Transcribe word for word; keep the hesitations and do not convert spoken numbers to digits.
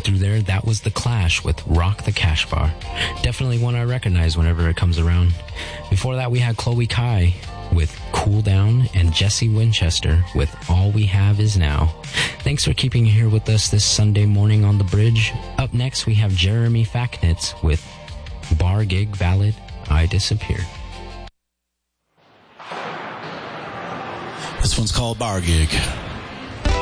through there, that was The Clash with Rock the Cash Bar. Definitely one I recognize whenever it comes around. Before that, we had Chloe Kai with Cool Down and Jesse Winchester with All We Have Is Now. Thanks for keeping here with us this Sunday morning on the bridge. Up next, we have Jeremy Facknitz with Bar Gig Valid, I Disappear. This one's called Bar Gig.